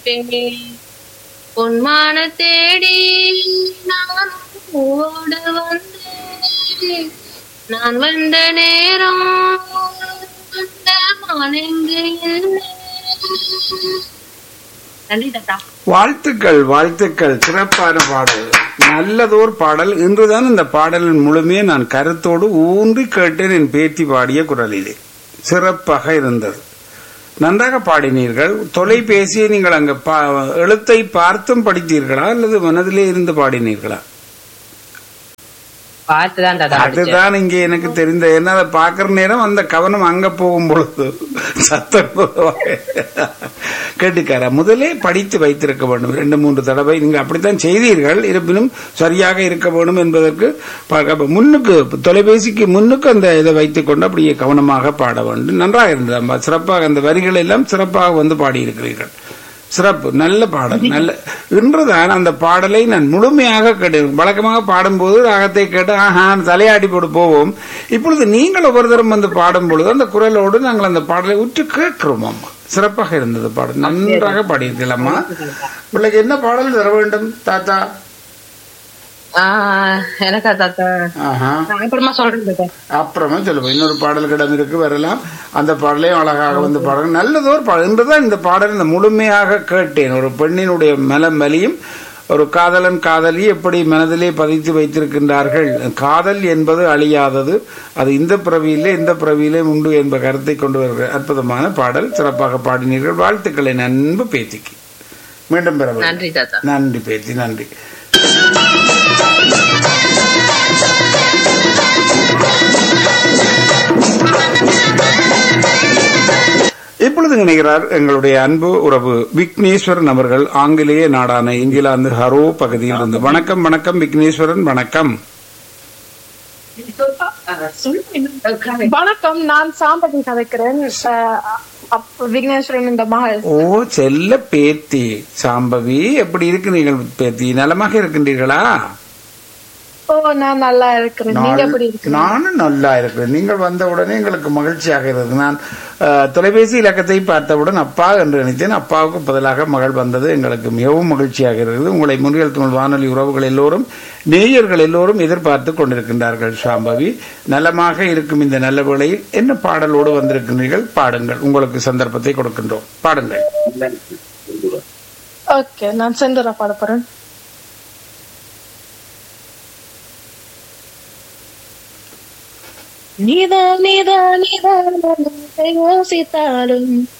கேட்பேன். பொன்மான தேடி நான் ஓட வந்தேன். நான் வந்த நேரம் வந்த மானெங்கு இல்லை. நன்றி தாத்தா. வாழ்த்துக்கள் வாழ்த்துக்கள். சிறப்பான பாடல், நல்லதோர் பாடல். இன்றுதான் இந்த பாடலின் முழுமையை நான் கருத்தோடு ஊன்றி கேட்டேன் என் பேத்தி பாடிய குரலிலே. சிறப்பாக இருந்தது, நன்றாக பாடினீர்கள். தொலைபேசியை நீங்கள் அங்க எழுத்தை பார்த்தும் படித்தீர்களா அல்லது மனதிலே இருந்து பாடினீர்களா? அதுதான் இங்கே எனக்கு தெரிந்த. என்ன அதை பாக்குற நேரம் அந்த கவனம் அங்க போகும் பொழுது சத்தம் கேட்டுக்கார முதலே படித்து வைத்திருக்க வேண்டும். 2-3 தடவை நீங்கள் அப்படித்தான் செய்தீர்கள். இருப்பினும் சரியாக இருக்க வேண்டும் என்பதற்கு முன்னுக்கு தொலைபேசிக்கு முன்னுக்கு அந்த இதை வைத்துக் கொண்டு அப்படியே கவனமாக பாட வேண்டும். நன்றாக இருந்தது, சிறப்பாக அந்த வரிகள் எல்லாம் சிறப்பாக வந்து பாடியிருக்கிறீர்கள். சிறப்பு, நல்ல பாடல். நல்ல இன்றுதான் அந்த பாடலை நான் முழுமையாக கேட்டேன். வழக்கமாக பாடும்போது ராகத்தை கேட்டு தலையாடி போட்டு போவோம். இப்பொழுது நீங்கள் ஒவ்வொரு தரம் வந்து பாடும் பொழுது அந்த குரலோடு நாங்கள் அந்த பாடலை உற்று கேட்கிறோம். அம்மா சிறப்பாக இருந்தது பாடல், நன்றாக பாடியிருக்கலாமா. பிள்ளைக்கு என்ன பாடல் தர வேண்டும் தாத்தா? எனக்கா தாத்தா? அப்புறமா சொல்றேன். அப்புறமா சொல்லுவோம். இன்னொரு பாடல் கிடம் இருக்கு, வரலாம். அந்த பாடலையும் அழகாக வந்து பாடுங்க. நல்லதோர் பாடல். இன்றுதான் இந்த பாடல் இந்த முழுமையாக கேட்டேன். ஒரு பெண்ணினுடைய மலம் வலியும் ஒரு காதலன் காதலி எப்படி மனதிலே பதித்து வைத்திருக்கின்றார்கள். காதல் என்பது அழியாதது, அது இந்த பிறவியிலே இந்த பிறவியிலே உண்டு என்ப கருத்தை கொண்டு வருகிற அற்புதமான பாடல். சிறப்பாக பாடினீர்கள். வாழ்த்துக்களை நண்பு பேத்திக்கு. மீண்டும் பெற நன்றி தாத்தா. நன்றி பேத்தி, நன்றி. இப்பொழுது நினைக்கிறார் எங்களுடைய அன்பு உறவு விக்னேஸ்வரன் அவர்கள், ஆங்கிலேய நாடான இங்கிலாந்து ஹரோ பகுதியில் இருந்து. வணக்கம் வணக்கம் விக்னேஸ்வரன், வணக்கம். வணக்கம், நான் சாம்பவி கதைக்கிறேன். விக்னேஸ்வரன் இந்த மகள். ஓ செல்ல பேத்தி சாம்பவி, எப்படி இருக்கிறீர்கள் பேத்தி? நலமாக இருக்கின்றீர்களா? ஓ நான் நல்லா இருக்கிறேன். நீங்க எப்படி இருக்கீங்க? நானும் நல்லா இருக்கிறேன். நீங்கள் வந்த உடனே எங்களுக்கு மகிழ்ச்சியாக இருந்தது. நான் தொலைபேசி இலக்கத்தை பார்த்தவுடன் அப்பா என்று நினைத்தேன். அப்பாவுக்கு பதிலாக மகள் வந்தது எங்களுக்கு மிகவும் மகிழ்ச்சியாக இருக்கிறது. உங்களை முன்னில் தமிழ் வானொலி உறவுகள் எல்லோரும், நேயர்கள் எல்லோரும் எதிர்பார்த்து கொண்டிருக்கின்றார்கள். சாம்பவி, நலமாக இருக்கும் இந்த நல்ல வேளையில் என்ன பாடலோடு வந்திருக்கிறீர்கள்? பாடுங்கள், உங்களுக்கு சந்தர்ப்பத்தை கொடுக்கின்றோம். பாடுங்கள். ஓகே, நான் செந்தூரா பாட போறேன். நீதான் நீதான் நீதான் யோசித்தாலும்